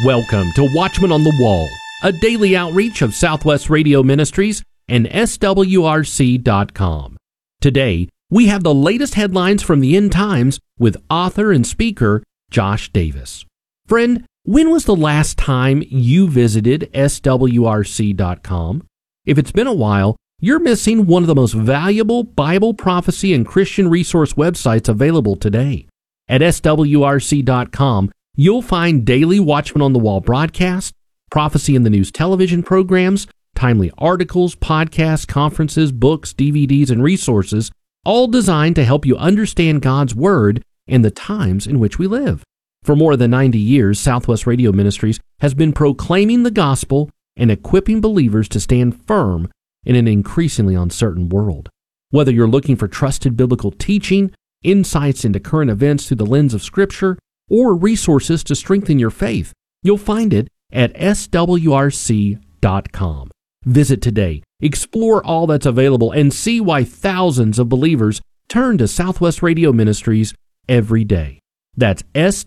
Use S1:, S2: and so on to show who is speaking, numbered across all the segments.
S1: Welcome to Watchman on the Wall, a daily outreach of Southwest Radio Ministries and SWRC.com. Today, we have the latest headlines from the end times with author and speaker Josh Davis. Friend, when was the last time you visited SWRC.com? If it's been a while, you're missing one of the most valuable Bible, prophecy, and Christian resource websites available today. At SWRC.com, you'll find daily Watchman on the Wall broadcasts, Prophecy in the News television programs, timely articles, podcasts, conferences, books, DVDs, and resources, all designed to help you understand God's Word and the times in which we live. For more than 90 years, Southwest Radio Ministries has been proclaiming the gospel and equipping believers to stand firm in an increasingly uncertain world. Whether you're looking for trusted biblical teaching, insights into current events through the lens of Scripture, or resources to strengthen your faith, you'll find it at swrc.com. Visit today, explore all that's available, and see why thousands of believers turn to Southwest Radio Ministries every day. That's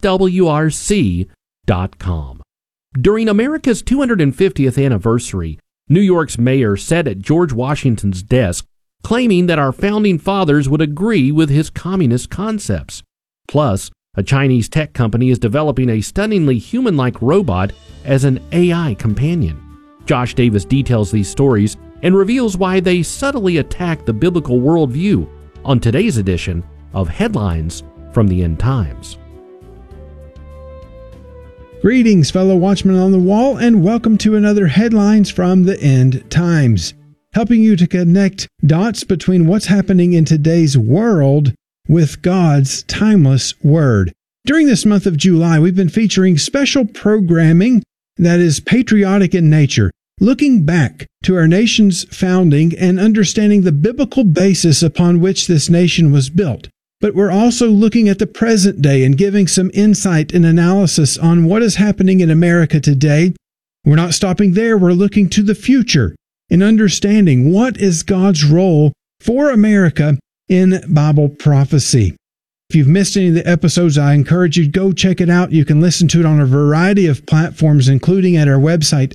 S1: swrc.com. During America's 250th anniversary, New York's mayor sat at George Washington's desk, claiming that our founding fathers would agree with his communist concepts. Plus, a Chinese tech company is developing a stunningly human-like robot as an AI companion. Josh Davis details these stories and reveals why they subtly attack the biblical worldview on today's edition of Headlines from the End Times.
S2: Greetings, fellow Watchmen on the Wall, and welcome to another Headlines from the End Times, helping you to connect dots between what's happening in today's world with God's timeless Word. During this month of July, we've been featuring special programming that is patriotic in nature, looking back to our nation's founding and understanding the biblical basis upon which this nation was built. But we're also looking at the present day and giving some insight and analysis on what is happening in America today. We're not stopping there. We're looking to the future and understanding what is God's role for America in Bible prophecy. If you've missed any of the episodes, I encourage you to go check it out. You can listen to it on a variety of platforms, including at our website,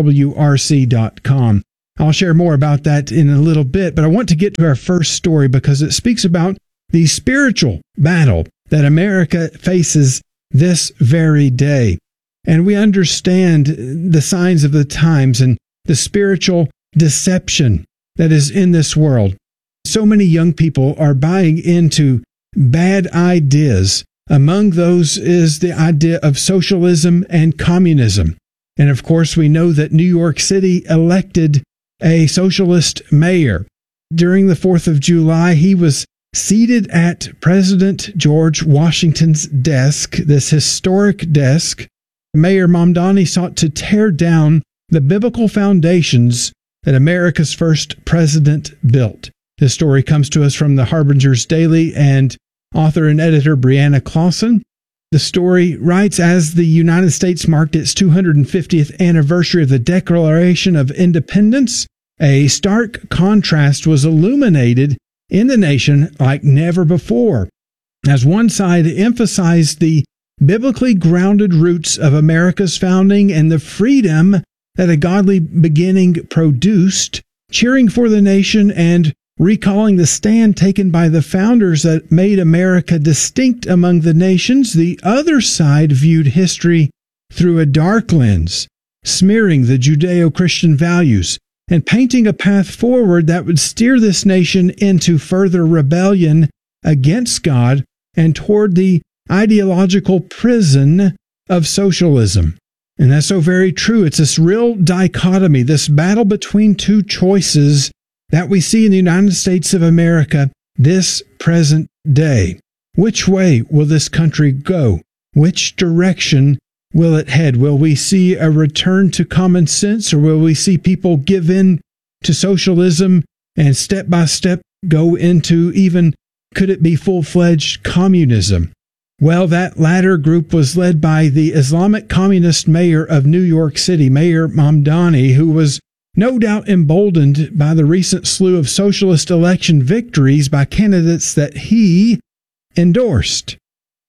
S2: swrc.com. I'll share more about that in a little bit, but I want to get to our first story because it speaks about the spiritual battle that America faces this very day. And we understand the signs of the times and the spiritual deception that is in this world. So many young people are buying into bad ideas. Among those is the idea of socialism and communism. And of course, we know that New York City elected a socialist mayor. During the 4th of July, he was seated at President George Washington's desk, this historic desk. Mayor Mamdani sought to tear down the biblical foundations that America's first president built. This story comes to us from the Harbinger's Daily and author and editor Brianna Clausen. The story writes, as the United States marked its 250th anniversary of the Declaration of Independence, a stark contrast was illuminated in the nation like never before, as one side emphasized the biblically grounded roots of America's founding and the freedom that a godly beginning produced, cheering for the nation and recalling the stand taken by the founders that made America distinct among the nations. The other side viewed history through a dark lens, smearing the Judeo-Christian values and painting a path forward that would steer this nation into further rebellion against God and toward the ideological prison of socialism. And that's so very true. It's this real dichotomy, this battle between two choices that we see in the United States of America this present day. Which way will this country go? Which direction will it head? Will we see a return to common sense, or will we see people give in to socialism and step by step go into even, could it be full-fledged communism? Well, that latter group was led by the Islamic communist mayor of New York City, Mayor Mamdani, who was no doubt emboldened by the recent slew of socialist election victories by candidates that he endorsed.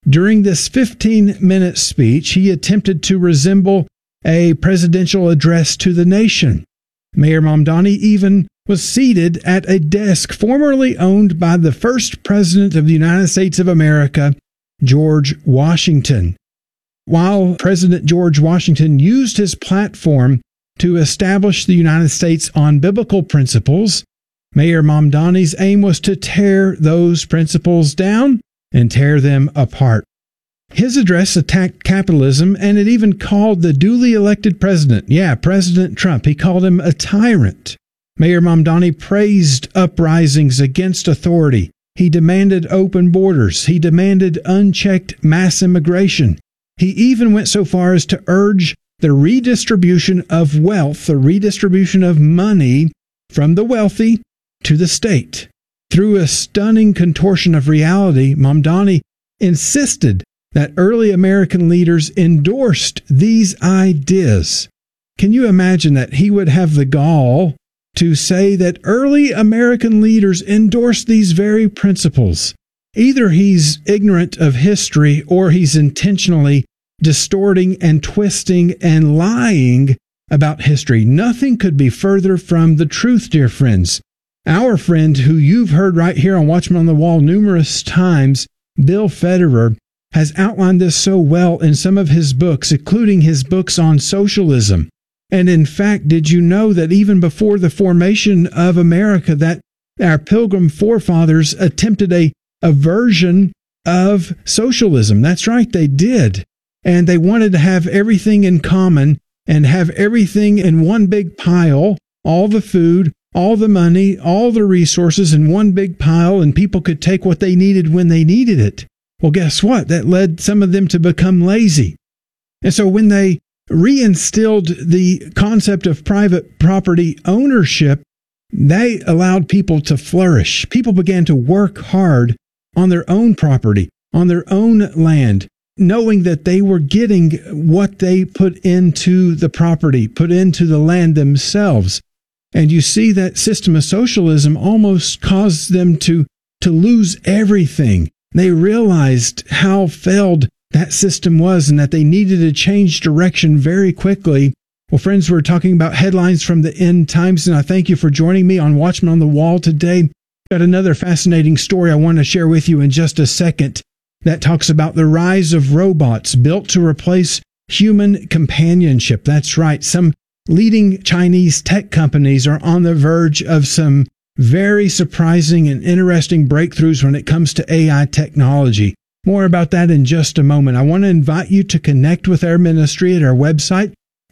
S2: During this 15-minute speech, he attempted to resemble a presidential address to the nation. Mayor Mamdani even was seated at a desk formerly owned by the first president of the United States of America, George Washington. While President George Washington used his platform to establish the United States on biblical principles, Mayor Mamdani's aim was to tear those principles down and tear them apart. His address attacked capitalism, and it even called the duly elected president, President Trump, he called him a tyrant. Mayor Mamdani praised uprisings against authority. He demanded open borders. He demanded unchecked mass immigration. He even went so far as to urge the redistribution of wealth, the redistribution of money from the wealthy to the state. Through a stunning contortion of reality, Mamdani insisted that early American leaders endorsed these ideas. Can you imagine that he would have the gall to say that early American leaders endorsed these very principles? Either he's ignorant of history or he's intentionally distorting and twisting and lying about history. Nothing could be further from the truth, dear friends. Our friend, who you've heard right here on Watchman on the Wall numerous times, Bill Federer, has outlined this so well in some of his books, including his books on socialism. And in fact, did you know that even before the formation of America, that our Pilgrim forefathers attempted a version of socialism? That's right, they did. And they wanted to have everything in common and have everything in one big pile, all the food, all the money, all the resources in one big pile, and people could take what they needed when they needed it. Well, guess what? That led some of them to become lazy. And so when they reinstilled the concept of private property ownership, they allowed people to flourish. People began to work hard on their own property, on their own land, knowing that they were getting what they put into the property, put into the land themselves. And you see that system of socialism almost caused them to lose everything. They realized how failed that system was and that they needed to change direction very quickly. Well, friends, we're talking about headlines from the end times, and I thank you for joining me on Watchman on the Wall today. Got another fascinating story I want to share with you in just a second that talks about the rise of robots built to replace human companionship. That's right. Some leading Chinese tech companies are on the verge of some very surprising and interesting breakthroughs when it comes to AI technology. More about that in just a moment. I want to invite you to connect with our ministry at our website,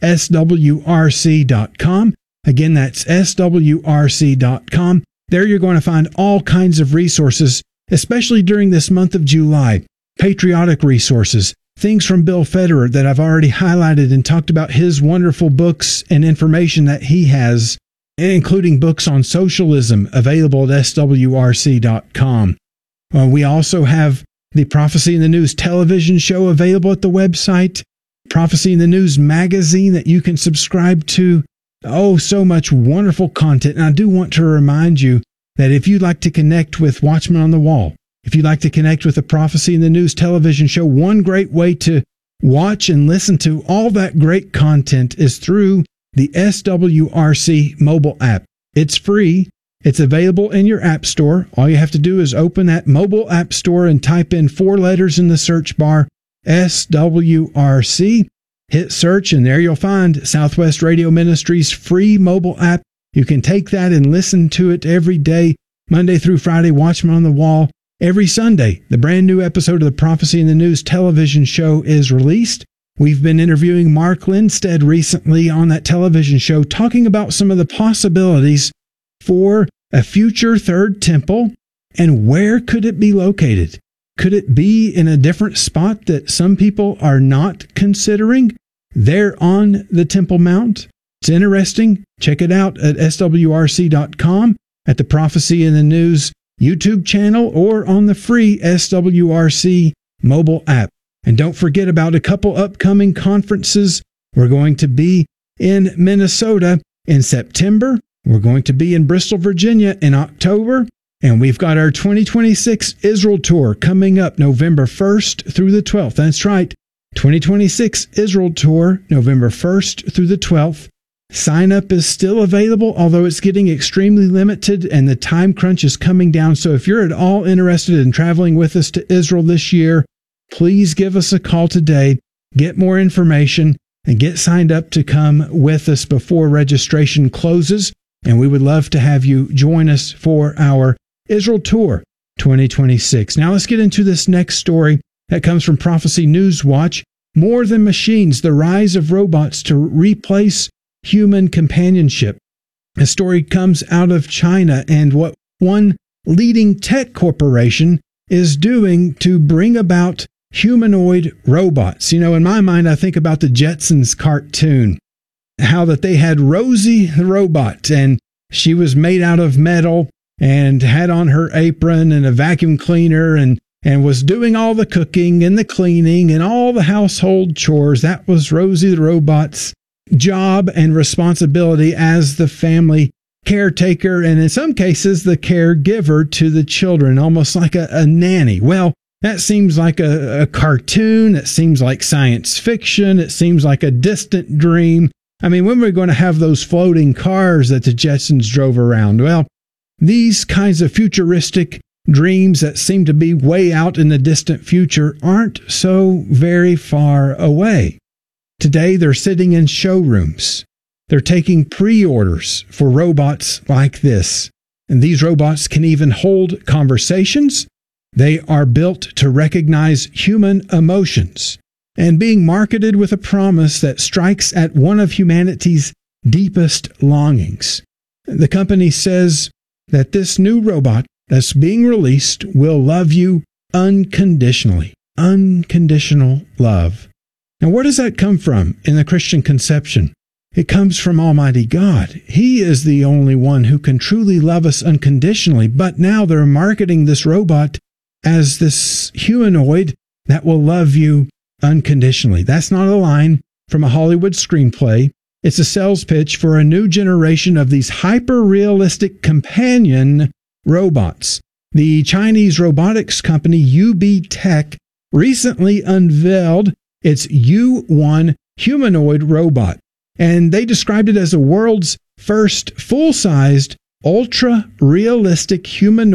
S2: swrc.com. Again, that's swrc.com. There you're going to find all kinds of resources, especially during this month of July. Patriotic resources, things from Bill Federer that I've already highlighted and talked about his wonderful books and information that he has, including books on socialism available at swrc.com. We also have the Prophecy in the News television show available at the website, Prophecy in the News magazine that you can subscribe to. Oh, so much wonderful content. And I do want to remind you that if you'd like to connect with Watchman on the Wall, if you'd like to connect with the Prophecy in the News television show, one great way to watch and listen to all that great content is through the SWRC mobile app. It's free. It's available in your app store. All you have to do is open that mobile app store and type in 4 letters in the search bar, SWRC. Hit search, and there you'll find Southwest Radio Ministries' free mobile app. You can take that and listen to it every day, Monday through Friday, Watchman on the Wall. Every Sunday, the brand new episode of the Prophecy in the News television show is released. We've been interviewing Mark Lindstead recently on that television show, talking about some of the possibilities for a future third temple and where could it be located. Could it be in a different spot that some people are not considering? There on the Temple Mount. It's interesting. Check it out at swrc.com, at the Prophecy in the News YouTube channel, or on the free SWRC mobile app. And don't forget about a couple upcoming conferences. We're going to be in Minnesota in September. We're going to be in Bristol, Virginia in October. And we've got our 2026 Israel Tour coming up November 1st through the 12th. That's right, 2026 Israel Tour, November 1st through the 12th. Sign up is still available, although it's getting extremely limited and the time crunch is coming down. So if you're at all interested in traveling with us to Israel this year, please give us a call today, get more information, and get signed up to come with us before registration closes. And we would love to have you join us for our Israel Tour 2026. Now let's get into this next story that comes from Prophecy News Watch. More Than Machines, the rise of robots to replace human companionship. A story comes out of China and what one leading tech corporation is doing to bring about humanoid robots. You know, in my mind, I think about the Jetsons cartoon, how that they had Rosie the robot, and she was made out of metal and had on her apron and a vacuum cleaner and was doing all the cooking and the cleaning and all the household chores. That was Rosie the robot's job and responsibility as the family caretaker, and in some cases, the caregiver to the children, almost like a nanny. Well, that seems like a cartoon. It seems like science fiction. It seems like a distant dream. I mean, when are we going to have those floating cars that the Jetsons drove around? Well, these kinds of futuristic dreams that seem to be way out in the distant future aren't so very far away. Today, they're sitting in showrooms. They're taking pre-orders for robots like this. And these robots can even hold conversations. They are built to recognize human emotions and being marketed with a promise that strikes at one of humanity's deepest longings. The company says that this new robot that's being released will love you unconditionally. Unconditional love. Now, where does that come from in the Christian conception? It comes from Almighty God. He is the only one who can truly love us unconditionally, but now they're marketing this robot as this humanoid that will love you unconditionally. That's not a line from a Hollywood screenplay. It's a sales pitch for a new generation of these hyper-realistic companion robots. The Chinese robotics company UB Tech recently unveiled its U1 humanoid robot, and they described it as the world's first full-sized, ultra-realistic humanoid